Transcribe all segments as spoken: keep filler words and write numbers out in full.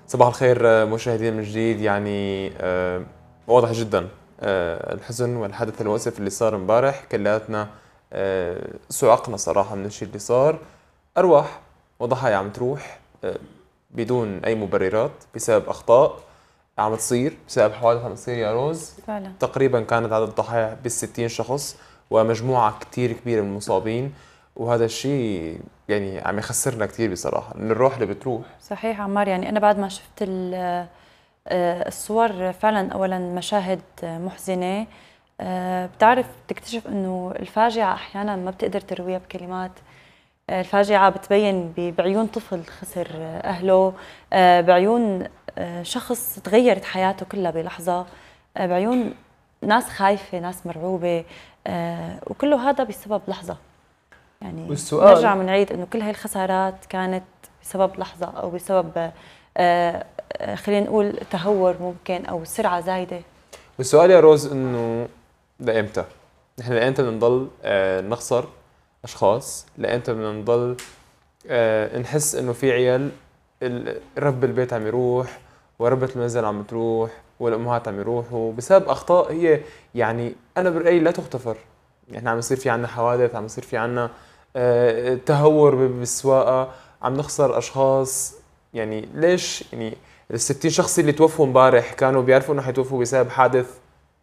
صباح الخير مشاهدينا من جديد. يعني آه، واضح جدا آه، الحزن والحدث المؤسف اللي صار امبارح. كلياتنا آه، صعقنا صراحة من الشيء اللي صار. أرواح وضحايا عم تروح آه، بدون أي مبررات بسبب أخطاء عم تصير، بسبب حوادث عم تصير يا روز. فعلا تقريبا كانت عدد الضحايا بالستين شخص ومجموعة كتير كبيرة من المصابين، وهذا الشيء يعني عم يخسرنا كتير بصراحة من الروح اللي بتروح. صحيح عمار. يعني أنا بعد ما شفت ال- آه، الصور فعلا أولا مشاهد محزنة. آه، بتعرف بتكتشف أنه الفاجعة أحيانا ما بتقدر ترويها بكلمات. آه، الفاجعة بتبين ب- بعيون طفل خسر أهله، آه، بعيون آه، شخص تغيرت حياته كلها بلحظة، آه، بعيون ناس خايفة، ناس مرعوبة، آه، وكله هذا بسبب لحظة. يعني والسؤال نرجع بنعيد انه كل هاي الخسارات كانت بسبب لحظه او بسبب آه، آه، خلينا نقول تهور ممكن او سرعه زايده. والسؤال يا روز انه لامتى؟ نحن لامتى بدنا نضل آه، نخسر اشخاص؟ لامتى بدنا نضل آه، نحس انه في عيال ال- رب البيت عم يروح وربة المنزل عم تروح والامهات عم يروحوا بسبب اخطاء هي يعني انا برايي لا تغتفر. يعني عم يصير في عنا حوادث، عم يصير في عنا آه، تهور ب- بالسواقه، عم نخسر اشخاص. يعني ليش يعني ال ستين شخص اللي توفوا امبارح كانوا بيعرفوا انه حيتوفوا بسبب حادث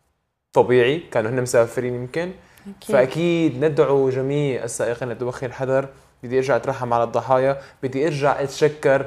طبيعي، كانوا هن مسافرين يمكن. اكيد فاكيد ندعو جميع السائقين لتوخي الحذر. بدي ارجع اترحم على الضحايا، بدي ارجع اتشكر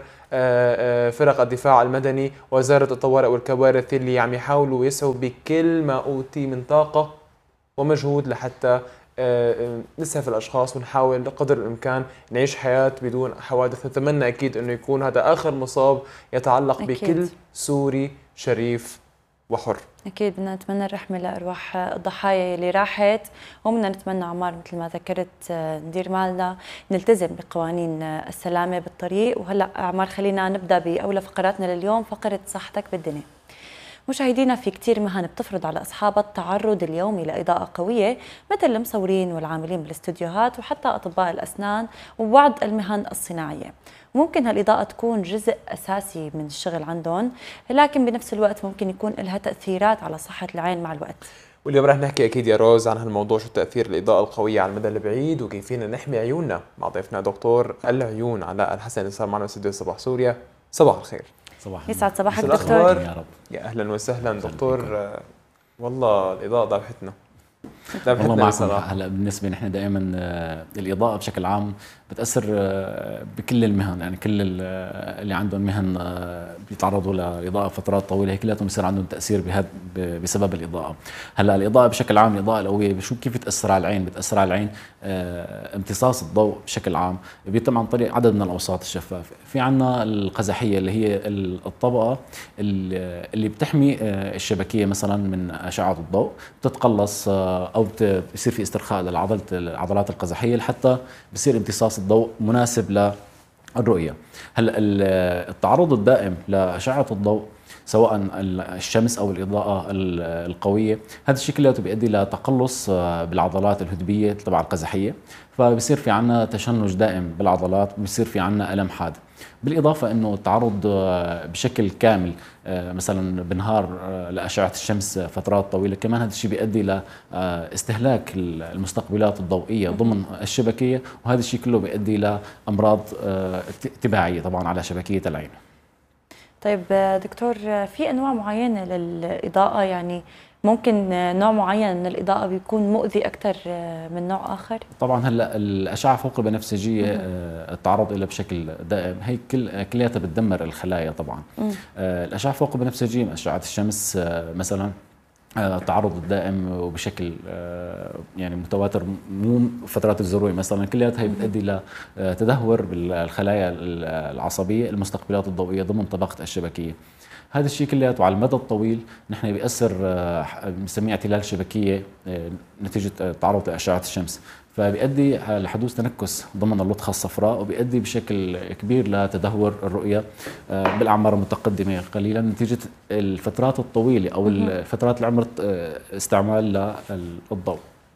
آه، آه، فرق الدفاع المدني، وزارة الطوارئ والكوارث اللي عم يحاولوا يسعوا بكل ما اوتي من طاقة ومجهود لحتى آه، آه، نسعف الاشخاص ونحاول قدر الامكان نعيش حياة بدون حوادث. نتمنى اكيد انه يكون هذا اخر مصاب يتعلق اكيد بكل سوري شريف وحر. اكيد بدنا نتمنى الرحمه لارواح الضحايا اللي راحت، وبدنا نتمنى عمار مثل ما ذكرت آه، ندير بالنا، نلتزم بقوانين آه، السلامه بالطريق. وهلا عمار خلينا نبدا باولى فقراتنا لليوم، فقره صحتك بالدنيا. مشاهدينا، في كتير مهن بتفرض على أصحابها التعرض اليومي لإضاءة قوية، مثل المصورين والعاملين بالاستوديوهات وحتى أطباء الأسنان وبعض المهن الصناعية. ممكن هالإضاءة تكون جزء أساسي من الشغل عندهم، لكن بنفس الوقت ممكن يكون لها تأثيرات على صحة العين مع الوقت. واليوم رح نحكي اكيد يا روز عن هالموضوع، شو تاثير الاضاءه القويه على المدى البعيد وكيف فينا نحمي عيوننا، مع ضيفنا دكتور العيون علاء الحسن اللي صار معنا باستديو صباح سوريا. صباح الخير. صباح يسعد صباحك شو دكتور. الاخبار؟ يا رب. يا اهلا وسهلا أهلا دكتور. فيكم. آه، والله الاضاءه ذبحتنا والله ذبحتنا معكم بصراحه. هلا بالنسبه نحن دائما آه، الاضاءه بشكل عام بتاثر آه، بكل المهن، يعني كل ال- آه، اللي عندهم مهن آه، بيتعرضوا لاضاءه فترات طويله، هي كلياتهم بصير عندهم تاثير بهذا بسبب الاضاءه. هلا الاضاءه بشكل عام، الاضاءه القويه شو كيف بتاثر على العين؟ بتاثر على العين آه، امتصاص الضوء بشكل عام بيتم عن طريق عدد من الاوساط الشفافه. في عندنا القزحيه اللي هي ال- الطبقه اللي اللي بتحمي آه، الشبكيه مثلا من اشعه الضوء، بتتقلص آه، او بت- بصير في استرخاء للعضله العضلات القزحيه لحتى بصير امتصاص الضوء مناسب للرؤيه. هلا ال- التعرض الدائم لاشعه الضوء سواء الشمس او الاضاءه ال- القويه، هذا الشيء كله بيؤدي لتقلص آه، بالعضلات الهدبيه تبع القزحيه، فبصير في عنا تشنج دائم بالعضلات، بصير في عنا الم حاد. بالاضافه انه التعرض آه، بشكل كامل آه، مثلا بالنهار آه، لاشعه الشمس فترات طويله، كمان هذا الشيء بيؤدي لاستهلاك المستقبلات الضوئيه ضمن الشبكيه، وهذا الشيء كله بيؤدي لامراض آه، تباعيه طبعا على شبكيه العين. طيب آه، دكتور، آه، في أنواع معينة للإضاءة، يعني ممكن آه، نوع معين من الإضاءة بيكون مؤذي أكثر آه، من نوع آخر؟ طبعا هلا الاشعه فوق البنفسجيه آه، التعرض لها بشكل دائم هي كل كلياتها بتدمر الخلايا طبعا. آه، الاشعه فوق البنفسجيه، اشعه الشمس آه، مثلا آه، التعرض الدائم وبشكل آه، يعني متواتر، مو فترات الذروه مثلا، كلياتها هي بتؤدي لتدهور بالخلايا العصبيه المستقبلات الضوئيه ضمن طبقه الشبكيه. هذا الشيء كلياته على المدى الطويل نحن بيأثر آه، بنسميه اعتلال شبكيه آه، نتيجه التعرض لاشعه الشمس، فبيؤدي لحدوث تنكس ضمن اللطخه الصفراء، وبيؤدي بشكل كبير لتدهور الرؤيه آه، بالاعمار المتقدمه قليلا نتيجه الفترات الطويله او الفترات العمر آه، استعمال للضوء.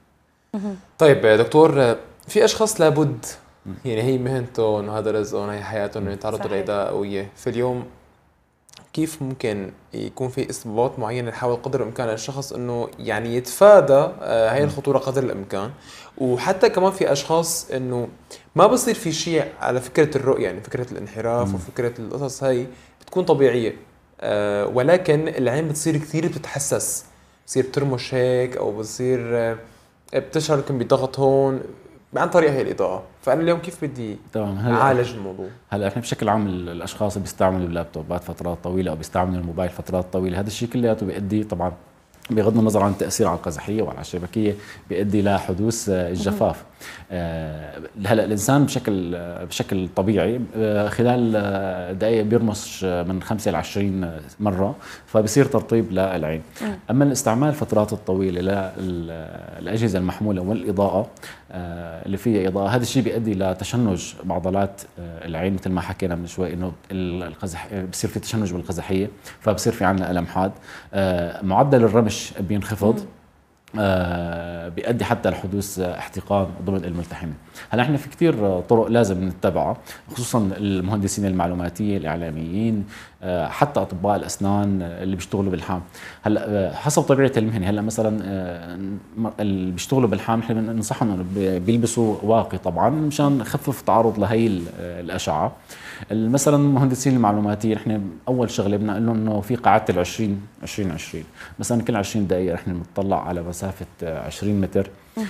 طيب يا دكتور، آه، في اشخاص لابد يعني هي مهنتهم وهذا رزقهم هي حياتهم انه يتعرضوا صحيح. لاضاءه قويه في اليوم. كيف ممكن يكون في اسبابات معينه نحاول قدر الامكان الشخص انه يعني يتفادى آه، هاي الخطوره قدر الامكان. وحتى كمان في اشخاص انه ما بصير في شيء على فكره الرؤيه، يعني فكره الانحراف مم. وفكره القصص هاي بتكون طبيعيه، آه، ولكن العين بتصير كثير بتتحسس، بتصير بترمش هيك او بتصير آه، بتشعر يمكن بضغط هون عن طريق هي الاضاءه. فانا اليوم كيف بدي تمام. هلا اعالج الموضوع؟ هلا احنا بشكل عام ال- الاشخاص اللي بيستعملوا اللابتوبات فترات طويله او بيستعملوا الموبايل فترات طويله، هذا الشيء كلياته بيؤدي طبعا بغض النظر عن التاثير على القزحيه وعلى الشبكيه بيؤدي لحدوث آه، الجفاف. آه، هلا الانسان بشكل آه، بشكل طبيعي آه، خلال آه، دقائق بيرمش آه، من خمسة ل عشرين مره، فبصير ترطيب للعين. اما الاستعمال الفترات الطويله للاجهزه المحموله والاضاءه آه، اللي فيها اضاءه، هذا الشيء بيؤدي لتشنج بعضلات آه، العين مثل ما حكينا من شوي، انه القزح بصير في تشنج بالقزحيه، فبصير في عندنا الم حاد. آه، معدل الرمش بينخفض، آه بيؤدي حتى لحدوث احتقان ضمن الملتحمه. هلا احنا في كثير طرق لازم نتبعها، خصوصا المهندسين المعلوماتيه، الاعلاميين، آه حتى اطباء الاسنان اللي بيشتغلوا بالحام. هلا آه حسب طبيعه المهنه، هلا مثلا آه اللي بيشتغلوا بالحام احنا بننصحهم انه بيلبسوا واقي طبعا مشان نخفف تعرض لهي الاشعه. مثلا المهندسين المعلوماتيين احنا اول شغله بنقول لهم انه في قاعده ال عشرين عشرين عشرين، مثلا كل عشرين دقيقه احنا بنطلع على مسافه عشرين متر،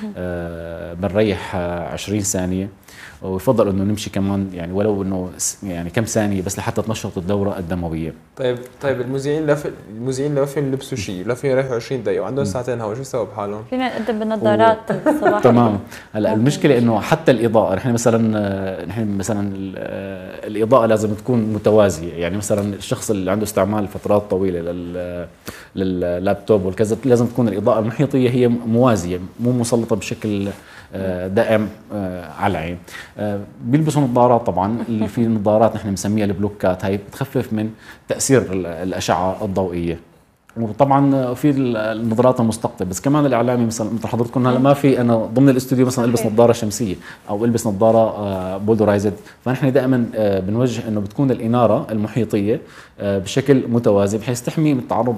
آه بنريح عشرين ثانيه، ويفضل انه نمشي كمان يعني ولو انه يعني كم ثانيه بس لحتى تنشط الدوره الدمويه. طيب طيب المذيعين لف المذيعين لا فيهم يلبسوا شيء، لا فيهم يريحوا عشرين دقيقه وعندهم ساعتين هوا، شو يسووا بحالهم؟ فينا نقدم بالنظارات الصباح. تمام. هلا المشكله انه حتى الاضاءه، نحن مثلا نحن مثلا الاضاءه لازم تكون متوازيه، يعني مثلا الشخص اللي عنده استعمال فترات طويله لل لللابتوب والكذا لازم تكون الاضاءه المحيطيه هي موازيه، مو مسلطه بشكل دائم على العين. بيلبسوا نظارات طبعا، اللي في نظارات نحن بنسميها البلوكات، هي بتخفف من تاثير الاشعه الضوئيه. وطبعا في النظارات المستقطبه، بس كمان الاعلامي مثلا مثل حضرتكم هلا ما في انا ضمن الاستوديو مثلا البس نظاره شمسيه او البس نظاره بولدرايزد، فنحن دائما بنوجه انه بتكون الاناره المحيطيه بشكل متوازي بحيث تحمي من تعرض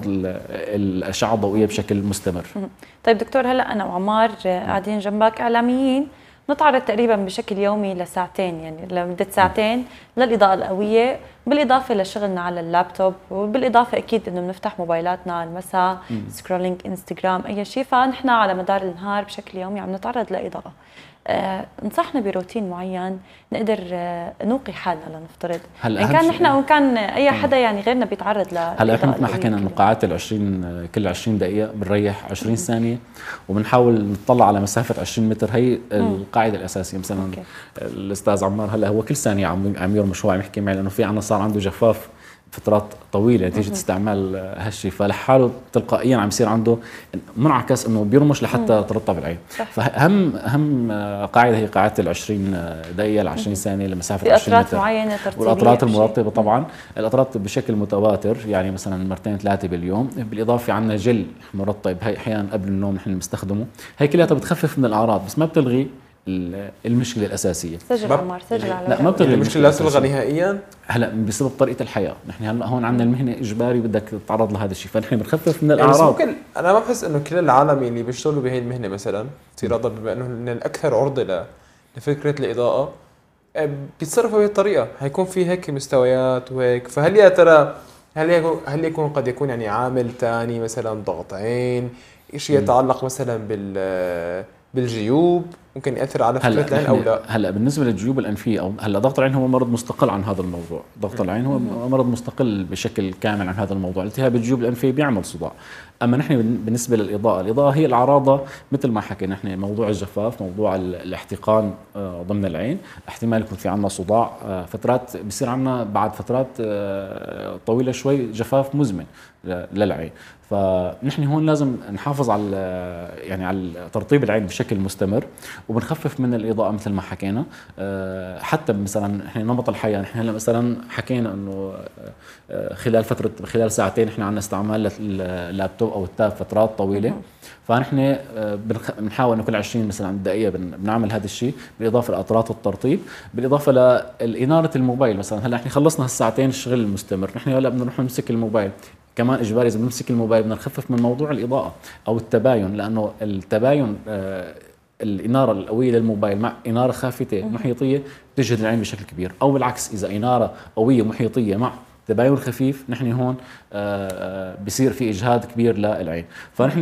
الاشعه الضوئيه بشكل مستمر. طيب دكتور، هلا انا وعمار قاعدين جنبك اعلاميين، نتعرض تقريبا بشكل يومي لساعتين، يعني لمده ساعتين للاضاءه القويه، بالاضافه لشغلنا على اللابتوب، وبالاضافه اكيد انه بنفتح موبايلاتنا على المساء، سكرولينج انستغرام اي شيء، فنحن على مدار النهار بشكل يومي عم نتعرض لاضاءه. آه، نصحنا بروتين معين نقدر آه، نوقي حالنا لنفترض، ان كان نحن او كان اي حدا يعني غيرنا بيتعرض ل هلا احنا مثل ما حكينا انه قاعات ال عشرين كل عشرين دقيقه بنريح عشرين ثانيه، وبنحاول نطلع على مسافه عشرين متر، هي القاعده الاساسيه. مثلا أوكي. الاستاذ عمار هلا هو كل ثانيه عم عم يرمش، هو عم يحكي معي لانه في عندنا صار عنده جفاف فترات طويله نتيجه استعمال هالشيء، فلحاله تلقائيا عم يصير عنده منعكس انه بيرمش لحتى ترطب العين. فاهم اهم قاعده هي قاعده ال عشرين دقيقه ل عشرين ثانيه لمسافه عشرين متر، معينه ترتيبيه، والقطرات المرطبه طبعا القطرات بشكل متواتر، يعني مثلا مرتين ثلاثه باليوم، بالاضافه عندنا جل مرطب هي احيانا قبل النوم نحن بنستخدمه، هي كلها بتخفف من الاعراض بس ما بتلغي المشكله الاساسيه. سجل عمار، سجل على لا ما بتلغي المشكله، لا تلغى نهائيا. هلا بسبب طريقه الحياه، نحن هلا هون عندنا المهنه اجباري بدك تتعرض لهذا الشيء، فنحن بنخفف من الاعراض. يعني ممكن انا ما بحس انه كل العالم اللي بيشتغلوا بهي المهنه مثلا افتراضا بما انه الاكثر عرضه لفكره الاضاءه بيتصرفوا بهي الطريقه، حيكون في هيك مستويات وهيك. فهل يا ترى هل يكون هل يكون قد يكون يعني عامل ثاني مثلا ضغط عين، شيء يتعلق مثلا بال بالجيوب ممكن ياثر على فكره العين او لا؟ هلا بالنسبه للجيوب الانفيه او هلا ضغط العين هو مرض مستقل عن هذا الموضوع، ضغط العين هو مرض مستقل بشكل كامل عن هذا الموضوع، التهاب الجيوب الانفيه بيعمل صداع. اما نحن بالنسبه للاضاءه، الاضاءه هي العراضه مثل ما حكينا نحن، موضوع الجفاف، موضوع الاحتقان ضمن العين، احتمال يكون في عندنا صداع، فترات بصير عندنا بعد فترات طويله شوي جفاف مزمن، للعين. فنحن هون لازم نحافظ على يعني على ترطيب العين بشكل مستمر، وبنخفف من الاضاءه مثل ما حكينا. حتى مثلا احنا نمط الحياه، نحن هلا مثلا حكينا انه خلال فتره خلال ساعتين احنا عندنا استعمال لللابتوب او التاب فترات طويله، فنحن بنحاول انه كل عشرين مثلا دقيقه بنعمل هذا الشيء، بالاضافه لاطراف الترطيب، بالاضافه لاناره الموبايل. مثلا هلا احنا خلصنا هالساعتين الشغل المستمر، نحن هلا بدنا نروح نمسك الموبايل كمان اجباري. اذا بنمسك الموبايل بدنا نخفف من موضوع الاضاءه او التباين، لانه التباين آه الاناره القويه للموبايل مع اناره خافته محيطيه بتجهد العين بشكل كبير، او بالعكس اذا اناره قويه محيطيه مع تباين خفيف، نحن هون آه بصير في اجهاد كبير للعين. فنحن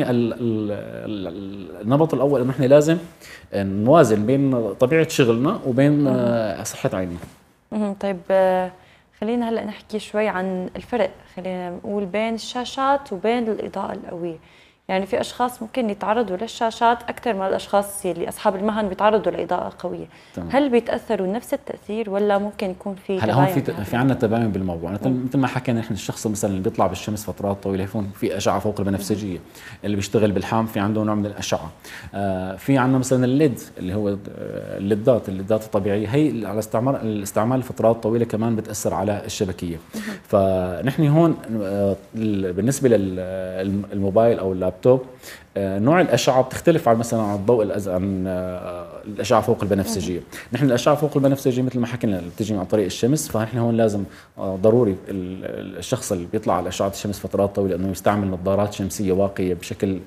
النمط الاول انه نحن لازم نوازن بين طبيعه شغلنا وبين آه صحه عيننا. طيب خلينا هلا نحكي شوي عن الفرق، خلينا نقول بين الشاشات وبين الاضاءه القويه. يعني في اشخاص ممكن يتعرضوا للشاشات اكثر من الاشخاص اللي اصحاب المهن بيتعرضوا لاضاءه قويه. تمام. هل بيتاثروا نفس التاثير ولا ممكن يكون في هلا هون في ت... في عندنا تباين بالموضوع. مثل ما حكينا نحن الشخص مثلا اللي بيطلع بالشمس فترات طويله يكون في اشعه فوق البنفسجيه، اللي بيشتغل بالحام في عنده نوع من الاشعه. آه في عندنا مثلا الليد اللي هو الليدات الليدات الطبيعيه، هي على استعمال الاستعمال لفترات طويله كمان بتاثر على الشبكيه. فنحن هون آه بالنسبه للموبايل او اللابتوب نوع الاشعه بتختلف عن مثلا عن الضوء عن الاشعه فوق البنفسجيه. نحن الاشعه فوق البنفسجيه مثل ما حكينا بتجي عن طريق الشمس، فنحن هون لازم ضروري الشخص اللي بيطلع على اشعه الشمس فترات طويله انه يستعمل نظارات شمسيه واقيه بشكل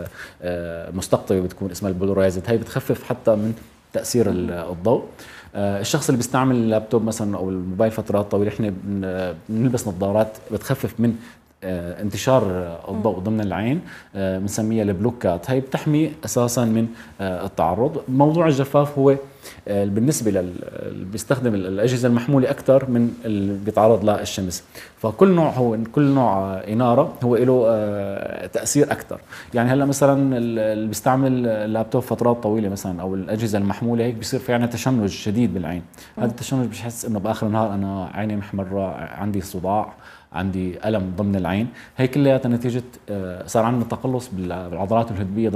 مستقطبه بتكون اسمها البولورايزد، هي بتخفف حتى من تاثير الضوء. الشخص اللي بيستعمل اللابتوب مثلا او الموبايل فترات طويله، احنا بنلبس نظارات بتخفف من انتشار الضوء ضمن العين، بنسميها البلوكات، هي بتحمي اساسا من التعرض. موضوع الجفاف هو بالنسبه للي بيستخدم الاجهزه المحموله اكثر من اللي بيتعرض للشمس، فكل نوع هو كل نوع اناره هو له تاثير اكثر. يعني هلا مثلا اللي بيستعمل اللابتوب فترات طويله مثلا او الاجهزه المحموله هيك بيصير في عندنا تشنج شديد بالعين. هذا التشنج بحس انه باخر النهار انا عيني محمره، عندي صداع، عندي ألم ضمن العين. هي كلها نتيجة صار عندنا تقلص بالعضلات الهدبية